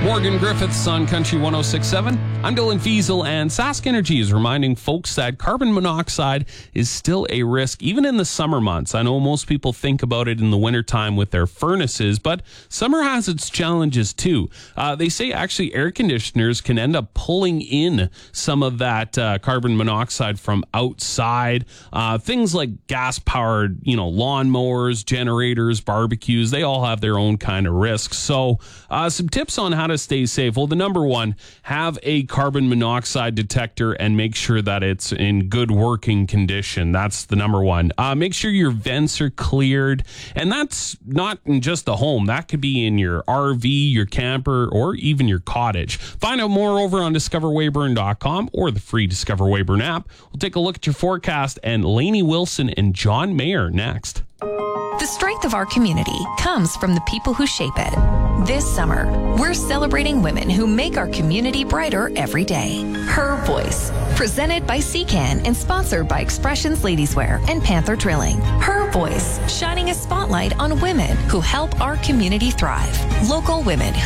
Morgan Griffiths on Country 106.7. I'm Dylan Fiesel, and Sask Energy is reminding folks that carbon monoxide is still a risk, even in the summer months. I know most people think about it in the wintertime with their furnaces, but summer has its challenges too. They say actually air conditioners can end up pulling in some of that carbon monoxide from outside. Things like gas-powered, lawnmowers, generators, barbecues, they all have their own kind of risks. So some tips on how to stay safe. Well, the number one, have a carbon monoxide detector and make sure that it's in good working condition. That's the number one. Make sure your vents are cleared. And that's not in just the home. That could be in your RV, your camper, or even your cottage. Find out more over on discoverwayburn.com or the free Discover Wayburn app. We'll take a look at your forecast and Lainey Wilson and John Mayer next. The strength of our community comes from the people who shape it. This summer, we're celebrating women who make our community brighter every day. Her Voice, presented by CCAN and sponsored by Expressions Ladieswear and Panther Drilling. Her Voice, shining a spotlight on women who help our community thrive. Local women